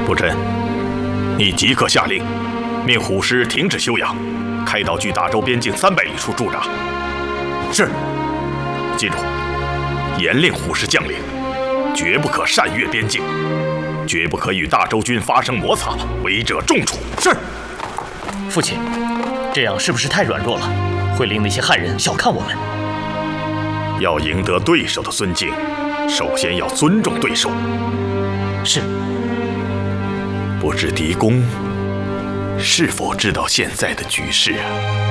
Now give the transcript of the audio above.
不臣，你即刻下令，命虎师停止休养，开到距大周边境300里处驻扎。是。记住，严令虎师将领，绝不可擅越边境，绝不可与大周军发生摩擦，违者重处。是。 父亲，这样是不是太软弱了？会令那些汉人小看我们。 要赢得对手的尊敬，首先要尊重对手。 是。 不知狄公是否知道现在的局势啊？